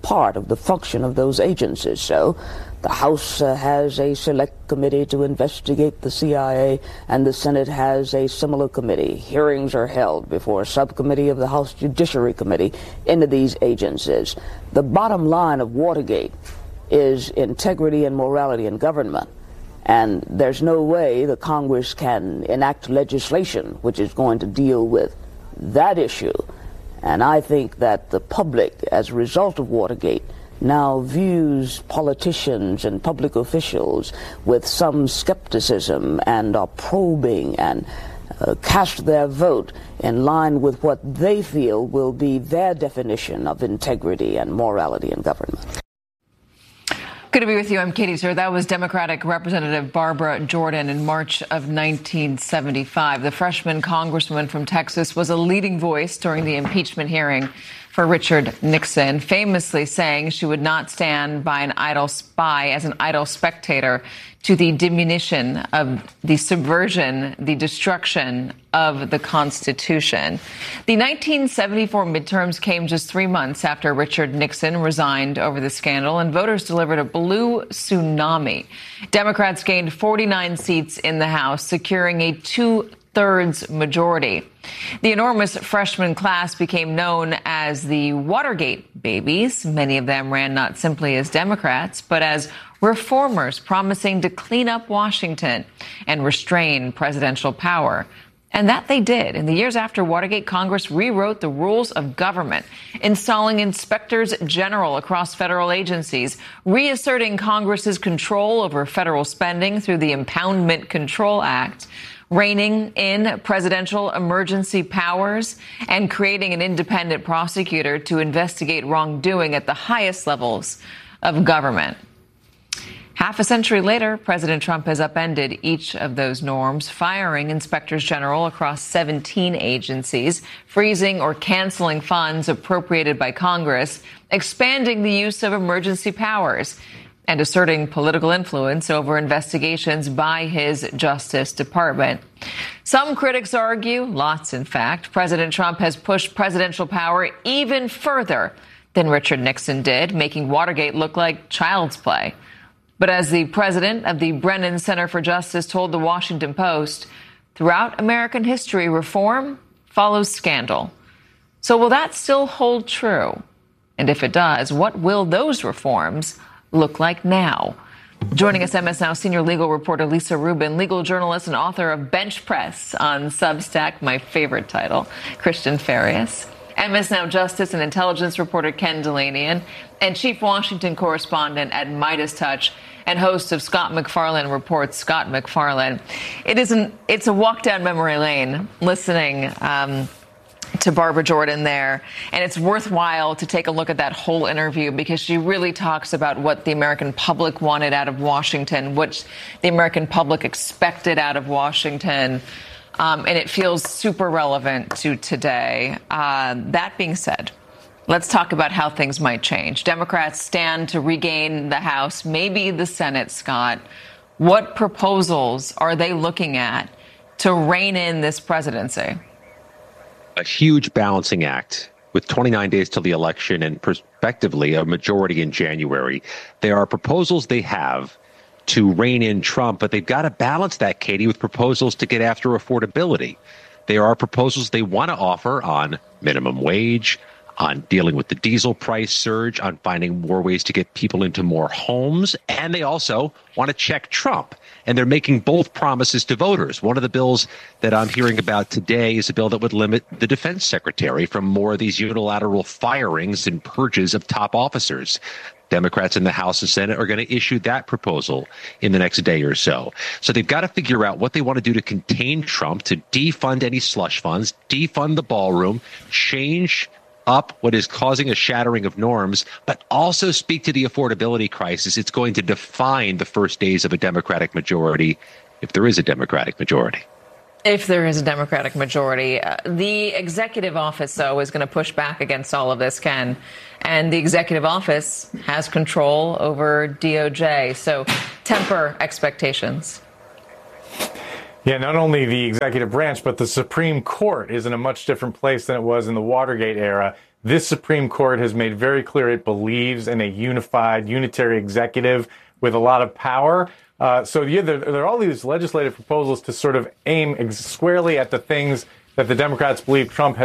part of the function of those agencies. So the House has a select committee to investigate the CIA, and the Senate has a similar committee. Hearings are held before a subcommittee of the House Judiciary Committee into these agencies. The bottom line of Watergate is integrity and morality in government. And there's no way the Congress can enact legislation which is going to deal with that issue. And I think that the public, as a result of Watergate, now views politicians and public officials with some skepticism and are probing and cast their vote in line with what they feel will be their definition of integrity and morality in government. Good to be with you. I'm Katie Sir. That was Democratic Representative Barbara Jordan in March of 1975. The freshman congresswoman from Texas was a leading voice during the impeachment hearing for Richard Nixon, famously saying she would not stand by an idle spy as an idle spectator to the diminution of the subversion, the destruction of the Constitution. The 1974 midterms came just 3 months after Richard Nixon resigned over the scandal, and voters delivered a blue tsunami. Democrats gained 49 seats in the House, securing a two-thirds majority. The enormous freshman class became known as the Watergate babies. Many of them ran not simply as Democrats, but as reformers promising to clean up Washington and restrain presidential power. And that they did. In the years after Watergate, Congress rewrote the rules of government, installing inspectors general across federal agencies, reasserting Congress's control over federal spending through the Impoundment Control Act, reining in presidential emergency powers, and creating an independent prosecutor to investigate wrongdoing at the highest levels of government. Half a century later, President Trump has upended each of those norms, firing inspectors general across 17 agencies, freezing or canceling funds appropriated by Congress, expanding the use of emergency powers, and asserting political influence over investigations by his Justice Department. Some critics argue, lots in fact, President Trump has pushed presidential power even further than Richard Nixon did, making Watergate look like child's play. But as the president of the Brennan Center for Justice told the Washington Post, throughout American history, reform follows scandal. So will that still hold true? And if it does, what will those reforms look like now? Joining us, MS Now senior legal reporter Lisa Rubin, legal journalist and author of Bench Press on Substack, my favorite title, Christian Farias, MS Now Justice and intelligence reporter Ken Dilanian, and chief Washington correspondent at Midas Touch and host of Scott MacFarlane Reports, Scott MacFarlane. It's a walk down memory lane listening to Barbara Jordan there. And it's worthwhile to take a look at that whole interview because she really talks about what the American public wanted out of Washington, what the American public expected out of Washington. And it feels super relevant to today. That being said, let's talk about how things might change. Democrats stand to regain the House, maybe the Senate, Scott. What proposals are they looking at to rein in this presidency? A huge balancing act with 29 days till the election and prospectively a majority in January. There are proposals they have to rein in Trump, but they've got to balance that, Katie, with proposals to get after affordability. There are proposals they want to offer on minimum wage, on dealing with the diesel price surge, on finding more ways to get people into more homes. And they also want to check Trump. And they're making both promises to voters. One of the bills that I'm hearing about today is a bill that would limit the defense secretary from more of these unilateral firings and purges of top officers. Democrats in the House and Senate are going to issue that proposal in the next day or so. So they've got to figure out what they want to do to contain Trump, to defund any slush funds, defund the ballroom, change up what is causing a shattering of norms, but also speak to the affordability crisis. It's going to define the first days of a Democratic majority, if there is a Democratic majority. If there is a Democratic majority. The executive office, though, is going to push back against all of this, Ken. And the executive office has control over DOJ. So temper expectations. Yeah, not only the executive branch, but the Supreme Court is in a much different place than it was in the Watergate era. this Supreme Court has made very clear it believes in a unified, unitary executive with a lot of power. So there are all these legislative proposals to sort of aim squarely at the things that the Democrats believe Trump has